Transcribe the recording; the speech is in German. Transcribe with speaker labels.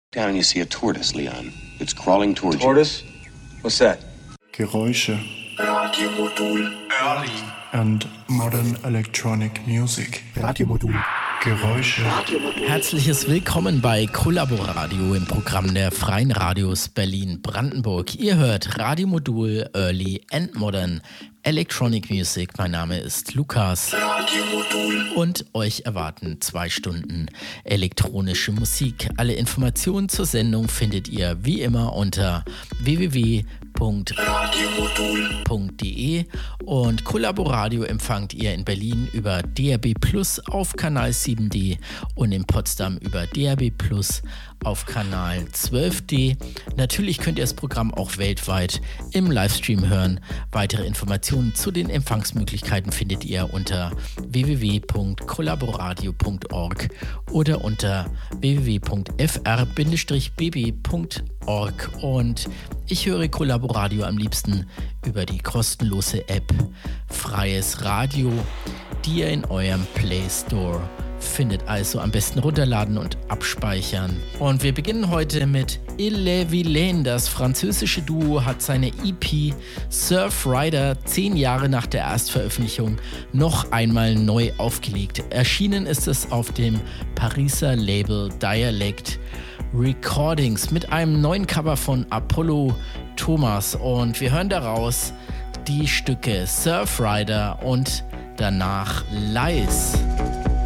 Speaker 1: Down you see a tortoise, Leon. It's crawling towards
Speaker 2: Tortoise? What's that?
Speaker 3: Geräusche.
Speaker 4: Radiomodul.
Speaker 3: Early and modern electronic music.
Speaker 4: Radiomodul.
Speaker 3: Geräusche.
Speaker 5: Herzliches Willkommen bei Kollaboradio im Programm der Freien Radios Berlin-Brandenburg. Ihr hört Radiomodul Early and Modern Electronic Music. Mein Name ist Lukas und euch erwarten 2 Stunden elektronische Musik. Alle Informationen zur Sendung findet ihr wie immer unter www.radiomodul.de und Kollaboradio empfangt ihr in Berlin über DAB+ auf Kanal 7D und in Potsdam über DAB+ auf Kanal 12D. Natürlich könnt ihr das Programm auch weltweit im Livestream hören. Weitere Informationen zu den Empfangsmöglichkeiten findet ihr unter www.kollaboradio.org oder unter www.fr-bb.org. Und ich höre Kollaboradio am liebsten über die kostenlose App Freies Radio, die ihr in eurem Play Store findet. Also am besten runterladen und abspeichern. Und wir beginnen heute mit Ille Vilaine. Das französische Duo hat seine EP Surfrider 10 Jahre nach der Erstveröffentlichung noch einmal neu aufgelegt. Erschienen ist es auf dem Pariser Label Dialect Recordings mit einem neuen Cover von Apollo Thomas. Und wir hören daraus die Stücke Surfrider und danach Lies.